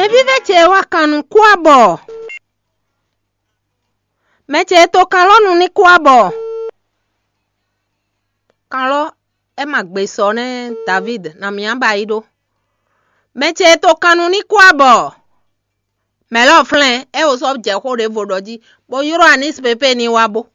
Me vive che wa kanu kwabo. Me che to kalo nu ni kwabo. Kalo e magbe so ne David na mi amba ido. Me che to kanu ni kwabo. Me lo flen e o so je ko re vodoji. Bo yoro anis pepe ni wabo.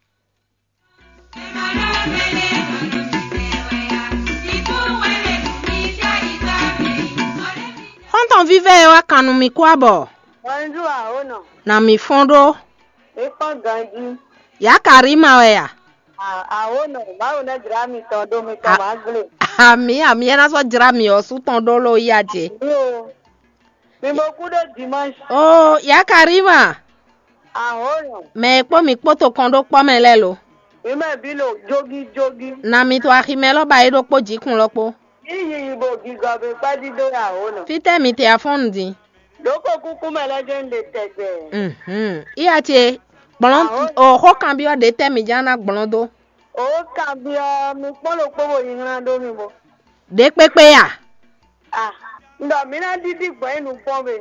Honton vive wa kanu mi kwabo. Bonjour, Aono. Na mi fondo. Eko ganji. Ya Karima we ya. Aono, báwo na jira mi todo mi to magle. Ami na so jira mi o su tondo lo ya je. Yo. Mi mo ku de dimanche. Oh, ya Karima. Aono. Me po mi poto kondo po me lelo. Mi me bilo jogi. Na mi to akimelo ba ido po jikun lopo. Iyi ibo giga be padi do Aono. Fite mi te afondi. Loko kuku me legend tegbe. Iya che blon o ho kan bi o de te mi jana blondo. O kan bi mi polo powo yin do mi mo. De pepe ya. Ah, ndo mi na didi gbo inu pon be.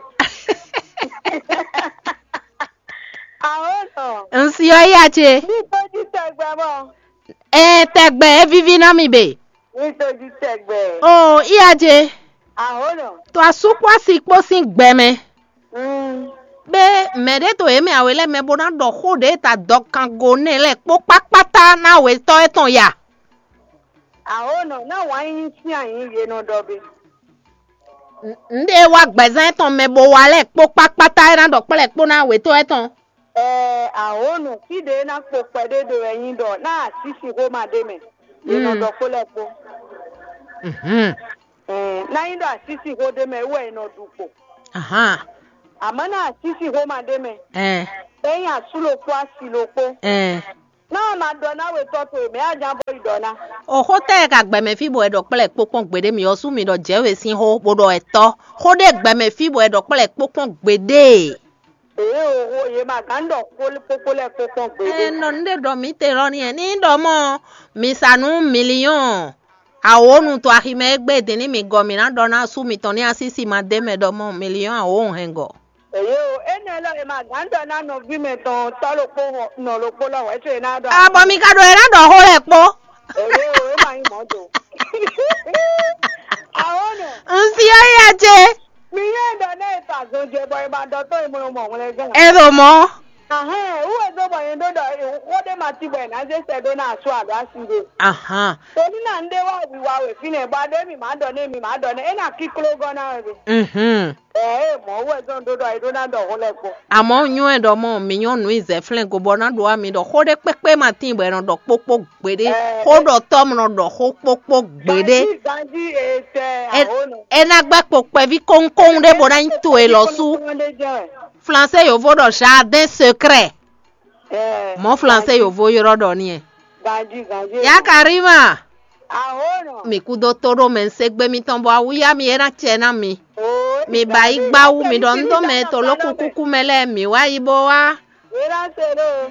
Aono. Nsi o ya che. Mi to di tegbe mo. Tegbe e vivi na mi be. Mi to di tegbe. Oh, iya che. Aono. To asukwa si po sin gbeme. Be mede to eme awele me bona do khode ta dokango ne le po papata na we to eton ya. Aono na wa yin si ayin ye no dobe. Nde wa gbezan eton me bo wa le po papata na do pele po na we to eton. Aono kide na po pede do eyin do na sisi ho ma de me. Ye no do ko le po. Na yin do sisi ho de me we no dupo. Aha. Amana sisi ho ma de me. Eyin asulo po asilopo. Na ma do na we to to me ajan bo idona. O ho te ka gbe me fi bo edo pele popon gbede mi osu mi do jewe sin ho bodo eto. Ho de gbe me fi bo edo pele popon gbede. O ye ma gando ko popole popon gbede. No nde do mi te ro ni ni do mo mi sanu million. Awonu to ahime gbede ni mi go mi na do na su mi ton ni asisi ma de me do mo million awon hengo. Enelo e ma gando na no bi me ton tolo po no lo po lo we se na do. Abo mi ka do e na do ho le po. O ma yin mo do. Aono. Nsi ya je. Mi ye do na ta so je boy ba do to mo won le gan. E do mo. Uwe do boy do do wo de ma ti boy na je se do na aso ado asire. To ni na nde wa we fi ne ba de mi ma do ne e na kiklo go na we. Mo we do do na do ho le po. Amo nyu e do mo mi yon nu ize flen go bona do ami do ho de pepe ma tin bo e do popo gbede. Ho do tom no do ho popo gbede. Ganji Aono. E na gba popo vi konkon de bona ntu e lo su. Français yo vo do jardin secret. Mo français yo vo yoro do ni e. Ganji. Ya Karima. Aono. Mi ku do toro men segbe mi ton bo awuya mi era chena mi. Mi ba igba wu mi do ndo me to lo kuku mele mi wa ibo wa. Era sero.